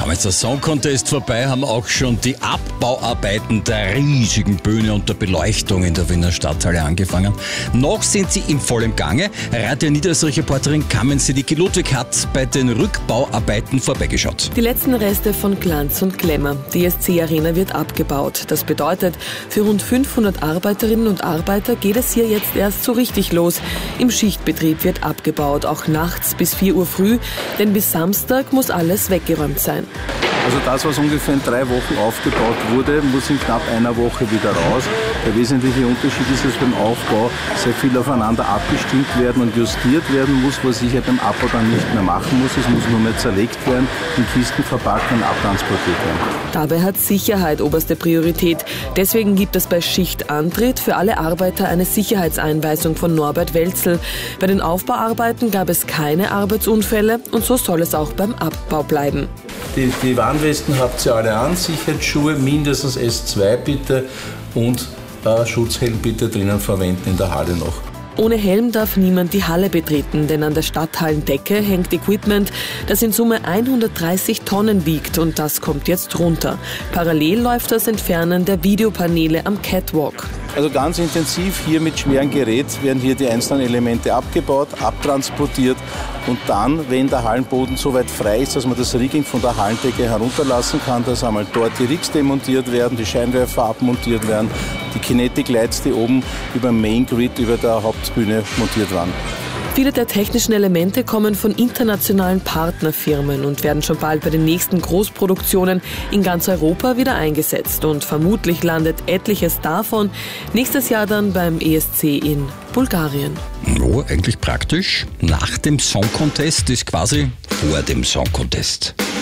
Kaum ist der Song Contest vorbei, haben auch schon die Abbauarbeiten der riesigen Bühne und der Beleuchtung in der Wiener Stadthalle angefangen. Noch sind sie in vollem Gange. Radio Niederösterreich-Reporterin Carmen Sedicki Ludwig hat bei den Rückbauarbeiten vorbeigeschaut. Die letzten Reste von Glanz und Glamour. Die ESC Arena wird abgebaut. Das bedeutet, für rund 500 Arbeiterinnen und Arbeiter geht es hier jetzt erst so richtig los. Im Schichtbetrieb wird abgebaut, auch nachts bis 4 Uhr früh, denn bis Samstag muss alles weggeräumt sein. Also das, was ungefähr in 3 Wochen aufgebaut wurde, muss in knapp einer Woche wieder raus. Der wesentliche Unterschied ist, dass beim Aufbau sehr viel aufeinander abgestimmt werden und justiert werden muss, was ich ja beim Abbau dann nicht mehr machen muss. Es muss nur mehr zerlegt werden, in Kisten verpackt und abtransportiert werden. Dabei hat Sicherheit oberste Priorität. Deswegen gibt es bei Schichtantritt für alle Arbeiter eine Sicherheitseinweisung von Norbert Welzel. Bei den Aufbauarbeiten gab es keine Arbeitsunfälle und so soll es auch beim Abbau bleiben. Die Warnwesten habt ihr alle an, Sicherheitsschuhe mindestens S2 bitte und Schutzhelm bitte drinnen verwenden in der Halle noch. Ohne Helm darf niemand die Halle betreten, denn an der Stadthallendecke hängt Equipment, das in Summe 130 Tonnen wiegt und das kommt jetzt runter. Parallel läuft das Entfernen der Videopaneele am Catwalk. Also ganz intensiv hier mit schwerem Gerät werden hier die einzelnen Elemente abgebaut, abtransportiert und dann, wenn der Hallenboden so weit frei ist, dass man das Rigging von der Hallendecke herunterlassen kann, dass einmal dort die Rigs demontiert werden, die Scheinwerfer abmontiert werden, die Kinetic Lights, die oben über dem Main Grid über der Hauptbühne montiert waren. Viele der technischen Elemente kommen von internationalen Partnerfirmen und werden schon bald bei den nächsten Großproduktionen in ganz Europa wieder eingesetzt. Und vermutlich landet etliches davon nächstes Jahr dann beim ESC in Bulgarien. Oh, eigentlich praktisch. Nach dem Song Contest ist quasi vor dem Song Contest.